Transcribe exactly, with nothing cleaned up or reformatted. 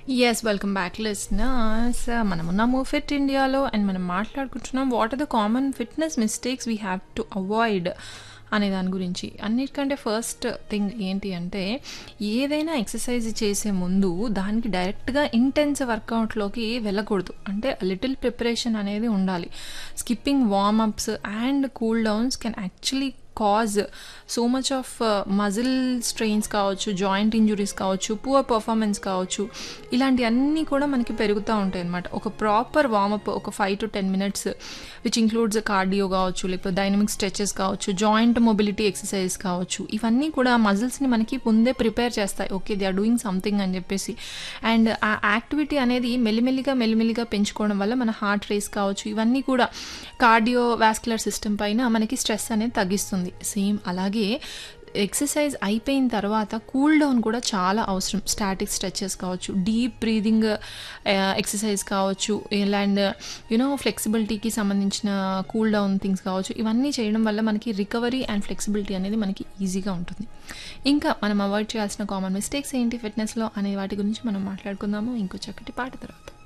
Yes, welcome back, listeners. Uh, మనమున్నాము fit ఇండియాలో and మనం మాట్లాడుకుంటున్నాం what are the common fitness mistakes we have to avoid అనే దాని గురించి. అన్నిటికంటే ఫస్ట్ థింగ్ ఏంటి అంటే, ఏదైనా ఎక్సర్సైజ్ చేసే ముందు దానికి డైరెక్ట్గా ఇంటెన్స్ వర్కౌట్లోకి వెళ్ళకూడదు. అంటే లిటిల్ ప్రిపరేషన్ అనేది ఉండాలి. Skipping warm-ups and cool downs can actually cause so much of muscle strains కావచ్చు, జాయింట్ ఇంజురీస్ కావచ్చు, పువర్ పర్ఫార్మెన్స్ కావచ్చు, ఇలాంటివన్నీ కూడా మనకి పెరుగుతూ ఉంటాయి అన్నమాట. ఒక ప్రాపర్ వార్మప్ ఒక five to ten minutes which includes cardio కావచ్చు, లేకపోతే డైనమిక్ స్ట్రెచెస్ కావచ్చు, జాయింట్ మొబిలిటీ ఎక్సర్సైజ్ కావచ్చు, ఇవన్నీ కూడా మజిల్స్ని మనకి ముందే ప్రిపేర్ చేస్తాయి. Okay, they are doing something అని చెప్పేసి. అండ్ ఆ యాక్టివిటీ అనేది మెల్లిమెల్లిగా మెల్లిమెల్లిగా పెంచుకోవడం వల్ల మన హార్ట్ రేస్ కావచ్చు, ఇవన్నీ కూడా కార్డియో వాస్కులర్ సిస్టమ్ పైన మనకి స్ట్రెస్ అనేది తగ్గిస్తుంది. సేమ్ అలాగే ఎక్సర్సైజ్ అయిపోయిన తర్వాత కూల్ డౌన్ కూడా చాలా అవసరం. స్టాటిక్ స్ట్రెచెస్ కావచ్చు, డీప్ బ్రీదింగ్ ఎక్సర్సైజ్ కావచ్చు, అండ్ యూనో ఫ్లెక్సిబిలిటీకి సంబంధించిన కూల్ డౌన్ థింగ్స్ కావచ్చు, ఇవన్నీ చేయడం వల్ల మనకి రికవరీ అండ్ ఫ్లెక్సిబిలిటీ అనేది మనకి ఈజీగా ఉంటుంది. ఇంకా మనం అవాయిడ్ చేయాల్సిన కామన్ మిస్టేక్స్ ఏంటి ఫిట్నెస్లో అనే వాటి గురించి మనం మాట్లాడుకుందాము ఇంకో చక్కటి పాట తర్వాత.